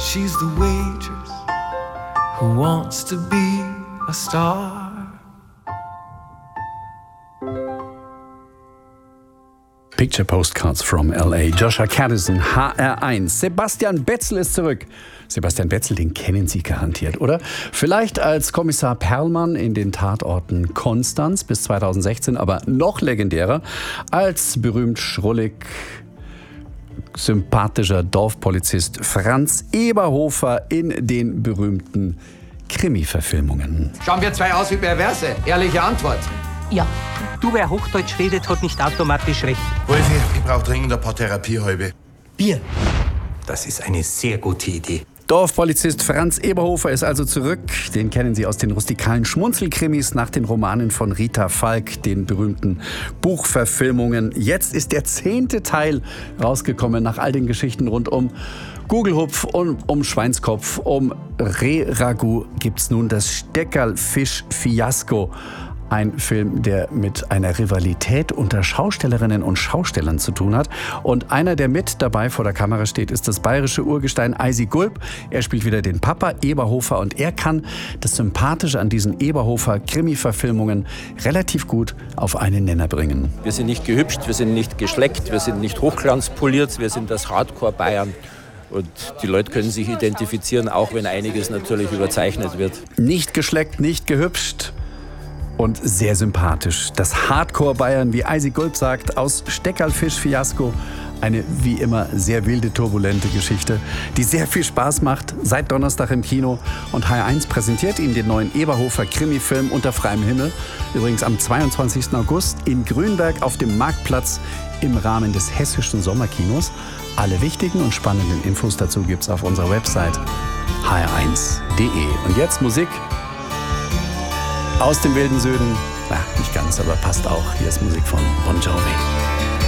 She's the waitress who wants to be a star. Picture Postcards from L.A. Joshua Caddison, HR1. Sebastian Betzel ist zurück. Sebastian Betzel, den kennen Sie garantiert, oder? Vielleicht als Kommissar Perlmann in den Tatorten Konstanz bis 2016, aber noch legendärer als berühmt schrullig sympathischer Dorfpolizist Franz Eberhofer in den berühmten Krimi-Verfilmungen. Schauen wir zwei aus wie Perverse. Ehrliche Antwort. Ja, du, wer Hochdeutsch redet, hat nicht automatisch recht. Wolfi, ich brauche dringend ein paar Therapiehalbe. Bier. Das ist eine sehr gute Idee. Dorfpolizist Franz Eberhofer ist also zurück. Den kennen Sie aus den rustikalen Schmunzelkrimis nach den Romanen von Rita Falk, den berühmten Buchverfilmungen. Jetzt ist der 10. Teil rausgekommen nach all den Geschichten rund um Gugelhupf und um Schweinskopf. Um Reh-Ragout gibt's nun das Steckerlfisch-Fiasko. Ein Film, der mit einer Rivalität unter Schaustellerinnen und Schaustellern zu tun hat. Und einer, der mit dabei vor der Kamera steht, ist das bayerische Urgestein Eisi Gulb. Er spielt wieder den Papa Eberhofer und er kann das Sympathische an diesen Eberhofer-Krimi-Verfilmungen relativ gut auf einen Nenner bringen. Wir sind nicht gehübscht, wir sind nicht geschleckt, wir sind nicht hochglanzpoliert, wir sind das Hardcore-Bayern. Und die Leute können sich identifizieren, auch wenn einiges natürlich überzeichnet wird. Nicht geschleckt, nicht gehübscht. Und sehr sympathisch. Das Hardcore-Bayern, wie Eisi Gulb sagt, aus Steckerlfisch-Fiasko. Eine wie immer sehr wilde, turbulente Geschichte, die sehr viel Spaß macht. Seit Donnerstag im Kino. Und HR1 präsentiert Ihnen den neuen Eberhofer-Krimi-Film Unter freiem Himmel. Übrigens am 22. August in Grünberg auf dem Marktplatz im Rahmen des Hessischen Sommerkinos. Alle wichtigen und spannenden Infos dazu gibt's auf unserer Website hr1.de. Und jetzt Musik aus dem wilden Süden. Na, nicht ganz, aber passt auch. Hier ist Musik von Bon Jovi.